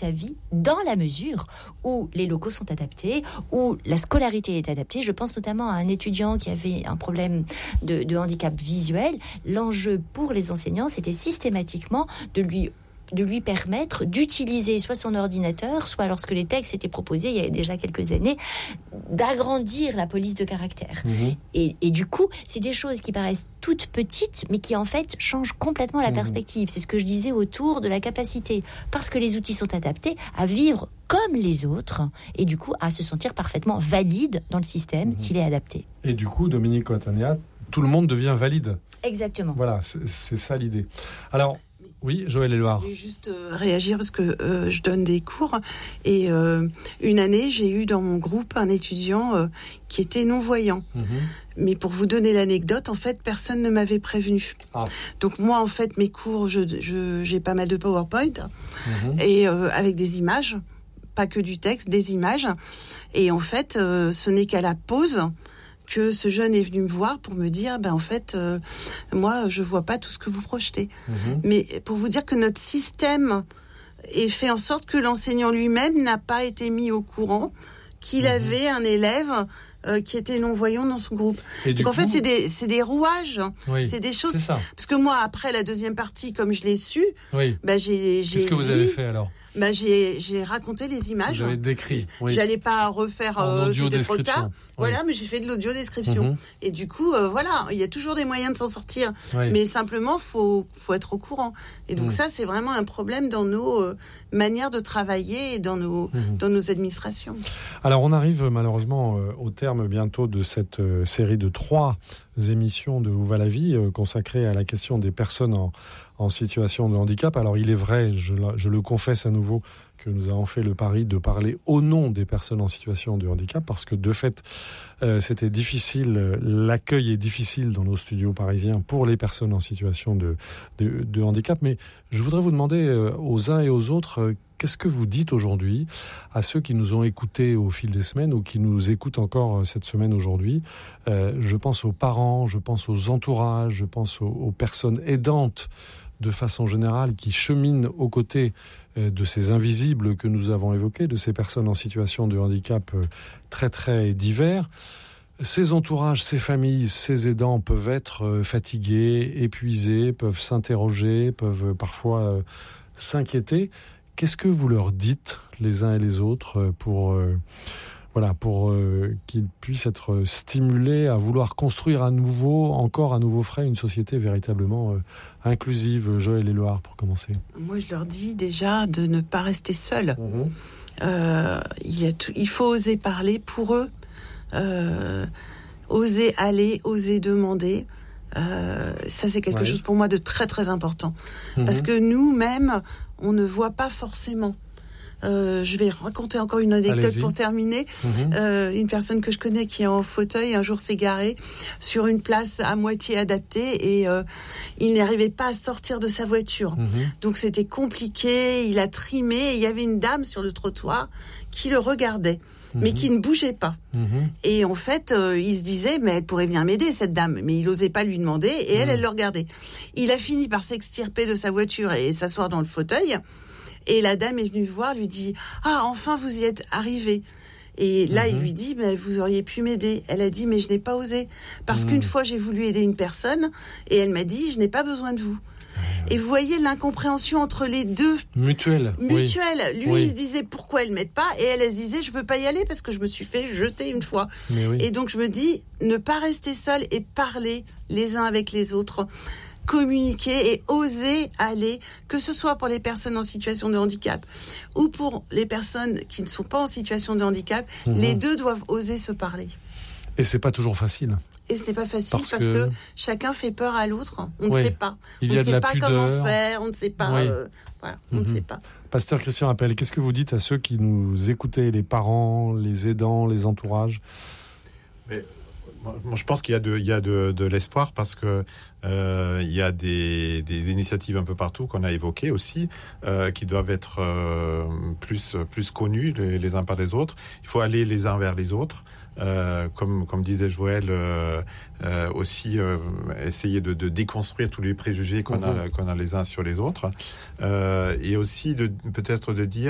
sa vie dans la mesure où les locaux sont adaptés, où la scolarité est adaptée. Je pense notamment à un étudiant qui avait un problème de handicap visuel. L'enjeu pour les enseignants, c'était systématiquement de lui permettre d'utiliser soit son ordinateur, soit lorsque les textes étaient proposés, il y a déjà quelques années, d'agrandir la police de caractère. Et du coup, c'est des choses qui paraissent toutes petites, mais qui en fait changent complètement la perspective. C'est ce que je disais autour de la capacité, parce que les outils sont adaptés, à vivre comme les autres, et du coup à se sentir parfaitement valide dans le système s'il est adapté. Et du coup, Dominique Ottania, tout le monde devient valide. Exactement. Voilà, c'est ça l'idée. Alors, oui, Joël Éluard. Je voulais juste réagir parce que je donne des cours et une année, j'ai eu dans mon groupe un étudiant qui était non-voyant. Mais pour vous donner l'anecdote, en fait, personne ne m'avait prévenu. Donc moi, en fait, mes cours, j'ai pas mal de PowerPoint et avec des images, pas que du texte, des images. Et en fait, ce n'est qu'à la pause que ce jeune est venu me voir pour me dire, en fait, moi, je vois pas tout ce que vous projetez. Mais pour vous dire que notre système est fait en sorte que l'enseignant lui-même n'a pas été mis au courant qu'il avait un élève qui était non-voyant dans son groupe. Donc en fait, c'est des rouages, c'est des choses. C'est parce que moi, après la deuxième partie, comme je l'ai su, j'ai Qu'est-ce que vous avez fait alors ? J'ai raconté les images. J'avais décrit. J'allais pas refaire c'était trop tard. Voilà, mais j'ai fait de l'audio-description. Et du coup, voilà, il y a toujours des moyens de s'en sortir. Mais simplement, faut être au courant. Et donc ça, c'est vraiment un problème dans nos manières de travailler et dans nos administrations. Alors, on arrive malheureusement au terme bientôt de cette série de 3 émissions de Où va la vie consacrées à la question des personnes en situation de handicap. Alors il est vrai, je le confesse à nouveau, que nous avons fait le pari de parler au nom des personnes en situation de handicap, parce que de fait, c'était difficile, l'accueil est difficile dans nos studios parisiens pour les personnes en situation de handicap. Mais je voudrais vous demander aux uns et aux autres, qu'est-ce que vous dites aujourd'hui à ceux qui nous ont écoutés au fil des semaines ou qui nous écoutent encore cette semaine aujourd'hui ? Je pense aux parents, je pense aux entourages, je pense aux personnes aidantes de façon générale qui cheminent aux côtés de ces invisibles que nous avons évoqués, de ces personnes en situation de handicap très très divers. Ces entourages, ces familles, ces aidants peuvent être fatigués, épuisés, peuvent s'interroger, peuvent parfois s'inquiéter. Qu'est-ce que vous leur dites les uns et les autres pour qu'ils puissent être stimulés à vouloir construire à nouveau frais, une société véritablement inclusive? Joël Éluard, pour commencer. Moi, je leur dis déjà de ne pas rester seuls. Il faut oser parler pour eux, oser aller, oser demander. Ça, c'est quelque chose pour moi de très, très important. Parce que nous-mêmes, on ne voit pas forcément. Je vais raconter encore une anecdote. Allez-y. Pour terminer. Une personne que je connais qui est en fauteuil, un jour s'est garé sur une place à moitié adaptée et il n'arrivait pas à sortir de sa voiture. Donc c'était compliqué, il a trimé et il y avait une dame sur le trottoir qui le regardait, mais qui ne bougeait pas. Et en fait, il se disait, mais elle pourrait bien m'aider, cette dame. Mais il n'osait pas lui demander et elle le regardait. Il a fini par s'extirper de sa voiture et s'asseoir dans le fauteuil. Et la dame est venue le voir, lui dit « Ah, enfin, vous y êtes arrivé !» Et là, il lui dit « Vous auriez pu m'aider. » Elle a dit « Mais je n'ai pas osé. Parce qu'une fois, j'ai voulu aider une personne et elle m'a dit « Je n'ai pas besoin de vous. » Et vous voyez l'incompréhension entre les deux. Mutuelle. Lui, il se disait « Pourquoi elle ne m'aide pas ?» Et elle se disait « Je ne veux pas y aller parce que je me suis fait jeter une fois. » Et donc, je me dis, ne pas rester seul et parler les uns avec les autres. Communiquer et oser aller, que ce soit pour les personnes en situation de handicap ou pour les personnes qui ne sont pas en situation de handicap, les deux doivent oser se parler. Et c'est pas toujours facile. Et ce n'est pas facile parce que chacun fait peur à l'autre. On ne sait pas. On ne sait pas comment faire. On ne sait pas. On ne sait pas. Pasteur Christian Appel, qu'est-ce que vous dites à ceux qui nous écoutaient, les parents, les aidants, les entourages ? Moi, je pense qu'il y a de l'espoir parce que il y a des initiatives un peu partout qu'on a évoquées aussi qui doivent être plus connues les uns par les autres. Il faut aller les uns vers les autres. Comme disait Joël, aussi essayer de déconstruire tous les préjugés qu'on a les uns sur les autres, et aussi peut-être de dire